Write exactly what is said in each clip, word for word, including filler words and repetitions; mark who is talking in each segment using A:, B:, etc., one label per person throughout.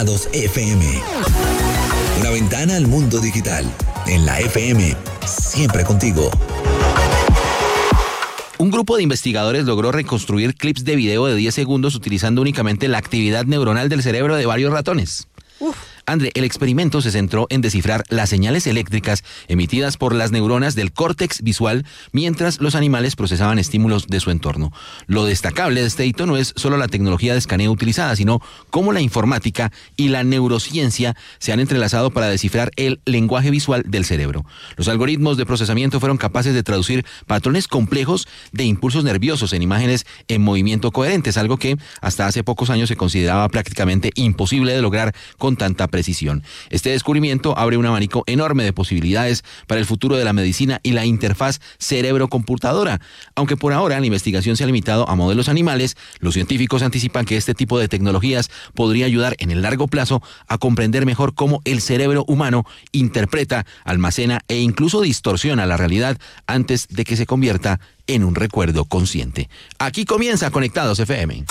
A: Conectados F M. Una ventana al mundo digital. En la F M, siempre contigo.
B: Un grupo de investigadores logró reconstruir clips de video de diez segundos utilizando únicamente la actividad neuronal del cerebro de varios ratones. Uf. André, el experimento se centró en descifrar las señales eléctricas emitidas por las neuronas del córtex visual mientras los animales procesaban estímulos de su entorno. Lo destacable de este hito no es solo la tecnología de escaneo utilizada, sino cómo la informática y la neurociencia se han entrelazado para descifrar el lenguaje visual del cerebro. Los algoritmos de procesamiento fueron capaces de traducir patrones complejos de impulsos nerviosos en imágenes en movimiento coherentes, algo que hasta hace pocos años se consideraba prácticamente imposible de lograr con tanta precisión. Este descubrimiento abre un abanico enorme de posibilidades para el futuro de la medicina y la interfaz cerebro-computadora. Aunque por ahora la investigación se ha limitado a modelos animales, los científicos anticipan que este tipo de tecnologías podría ayudar en el largo plazo a comprender mejor cómo el cerebro humano interpreta, almacena e incluso distorsiona la realidad antes de que se convierta en un recuerdo consciente. Aquí comienza Conectados F M.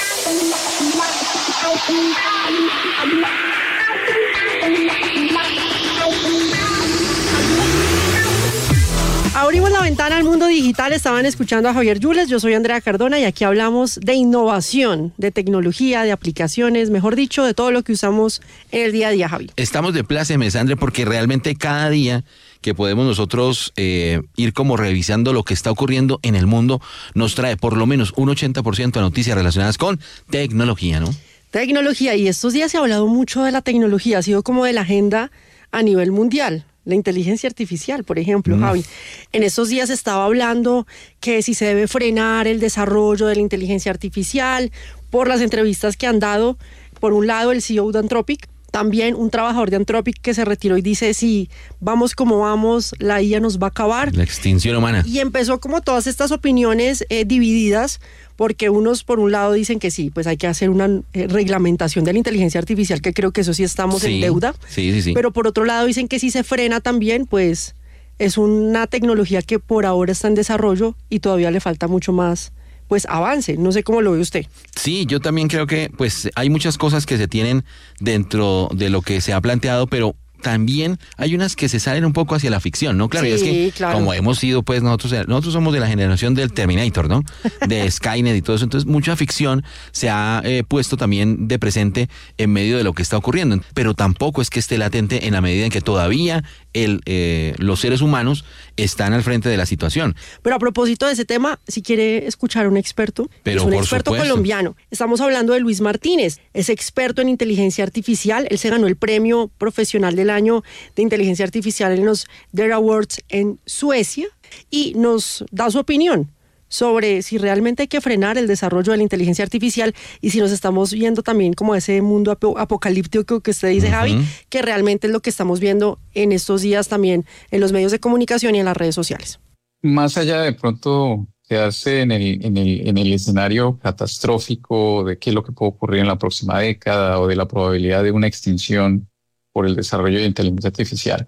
C: Abrimos la ventana al mundo digital. Estaban escuchando a Javier Yules, yo soy Andrea Cardona y aquí hablamos de innovación, de tecnología, de aplicaciones, mejor dicho, de todo lo que usamos en el día a día, Javi.
B: Estamos de plácemes, André, porque realmente cada día que podemos nosotros eh, ir como revisando lo que está ocurriendo en el mundo, nos trae por lo menos un ochenta por ciento de noticias relacionadas con tecnología, ¿no?
C: Tecnología, y estos días se ha hablado mucho de la tecnología, ha sido como de la agenda a nivel mundial. La inteligencia artificial, por ejemplo, mm. Javi. En estos días se estaba hablando que si se debe frenar el desarrollo de la inteligencia artificial por las entrevistas que han dado, por un lado, el C E O de Anthropic, también un trabajador de Anthropic que se retiró y dice, si vamos como vamos, la I A nos va a acabar.
B: La extinción humana.
C: Y empezó como todas estas opiniones eh, divididas, porque unos por un lado dicen que sí, pues hay que hacer una eh, reglamentación de la inteligencia artificial, que creo que eso sí estamos sí, en deuda.
B: Sí, sí, sí.
C: Pero por otro lado dicen que si se frena también, pues es una tecnología que por ahora está en desarrollo y todavía le falta mucho más pues avance. No sé cómo lo ve usted.
B: Sí, yo también creo que pues hay muchas cosas que se tienen dentro de lo que se ha planteado, pero también hay unas que se salen un poco hacia la ficción, ¿no? Claro,
C: sí,
B: y es que
C: claro.
B: Como hemos sido, pues nosotros nosotros somos de la generación del Terminator, ¿no? De Skynet y todo eso, entonces mucha ficción se ha eh, puesto también de presente en medio de lo que está ocurriendo, pero tampoco es que esté latente en la medida en que todavía el, eh, los seres humanos están al frente de la situación.
C: Pero a propósito de ese tema, si quiere escuchar a un experto,
B: pero
C: es un
B: por
C: experto
B: supuesto.
C: colombiano. Estamos hablando de Luis Martínez, es experto en inteligencia artificial, él se ganó el premio profesional del año de inteligencia artificial en los Dare Awards en Suecia y nos da su opinión sobre si realmente hay que frenar el desarrollo de la inteligencia artificial y si nos estamos viendo también como ese mundo ap- apocalíptico que usted dice, uh-huh. Javi, que realmente es lo que estamos viendo en estos días también en los medios de comunicación y en las redes sociales.
D: Más allá de pronto quedarse en el, en el, en el escenario catastrófico de qué es lo que puede ocurrir en la próxima década o de la probabilidad de una extinción por el desarrollo de inteligencia artificial,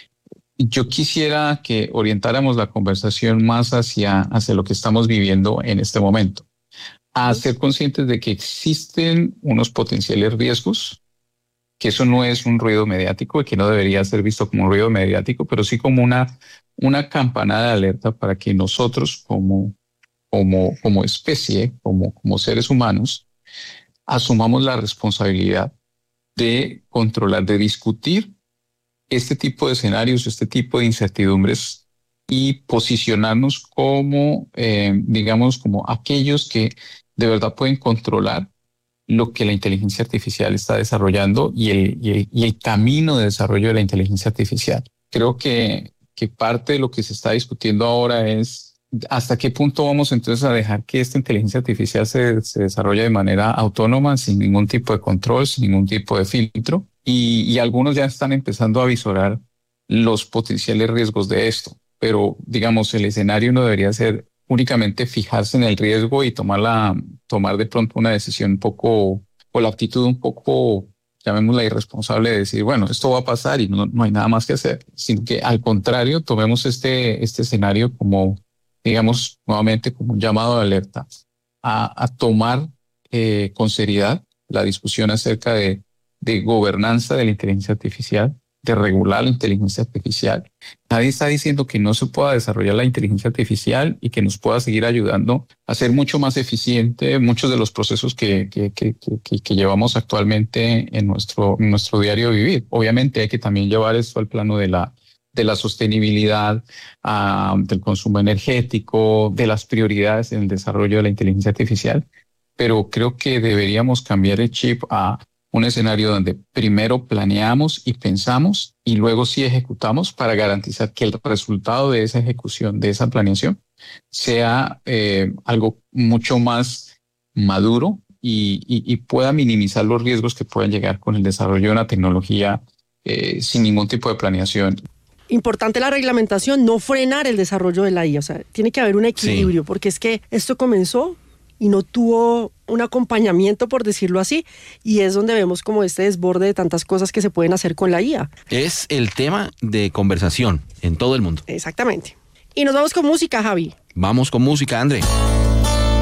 D: yo quisiera que orientáramos la conversación más hacia, hacia lo que estamos viviendo en este momento, a ser conscientes de que existen unos potenciales riesgos, que eso no es un ruido mediático y que no debería ser visto como un ruido mediático, pero sí como una, una campanada de alerta para que nosotros como, como, como especie, como, como seres humanos, asumamos la responsabilidad de controlar, de discutir este tipo de escenarios, este tipo de incertidumbres y posicionarnos como, eh, digamos, como aquellos que de verdad pueden controlar lo que la inteligencia artificial está desarrollando y el, y el, y el camino de desarrollo de la inteligencia artificial. Creo que, que parte de lo que se está discutiendo ahora es hasta qué punto vamos entonces a dejar que esta inteligencia artificial se, se desarrolle de manera autónoma, sin ningún tipo de control, sin ningún tipo de filtro. Y, y algunos ya están empezando a visorar los potenciales riesgos de esto. Pero, digamos, el escenario no debería ser únicamente fijarse en el riesgo y tomar, la, tomar de pronto una decisión un poco, o la actitud un poco, llamémosla irresponsable, de decir, bueno, esto va a pasar y no, no hay nada más que hacer. Sino que, al contrario, tomemos este, este escenario como, digamos, nuevamente como un llamado de alerta a, a tomar eh, con seriedad la discusión acerca de de gobernanza de la inteligencia artificial, de regular la inteligencia artificial. Nadie está diciendo que no se pueda desarrollar la inteligencia artificial y que nos pueda seguir ayudando a ser mucho más eficiente muchos de los procesos que, que, que, que, que llevamos actualmente en nuestro, en nuestro diario vivir. Obviamente hay que también llevar esto al plano de la, de la sostenibilidad, uh, del consumo energético, de las prioridades en el desarrollo de la inteligencia artificial, pero creo que deberíamos cambiar el chip a un escenario donde primero planeamos y pensamos y luego sí ejecutamos para garantizar que el resultado de esa ejecución, de esa planeación, sea eh, algo mucho más maduro y, y, y pueda minimizar los riesgos que puedan llegar con el desarrollo de una tecnología eh, sin ningún tipo de planeación.
C: Importante la reglamentación, no frenar el desarrollo de la I A, o sea, tiene que haber un equilibrio, sí. Porque es que esto comenzó y no tuvo un acompañamiento, por decirlo así, y es donde vemos como este desborde de tantas cosas que se pueden hacer con la I A.
B: Es el tema de conversación en todo el mundo.
C: Exactamente. Y nos vamos con música, Javi.
B: Vamos con música, André.